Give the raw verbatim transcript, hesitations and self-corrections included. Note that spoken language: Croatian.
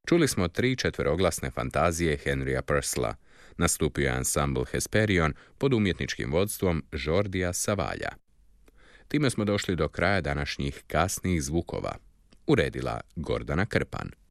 Čuli smo tri četveroglasne fantazije Henrya Purcella. Nastupio je ansambl Hesperion pod umjetničkim vodstvom Jordija Savalja. Time smo došli do kraja današnjih kasnih zvukova. Uredila Gordana Krpan.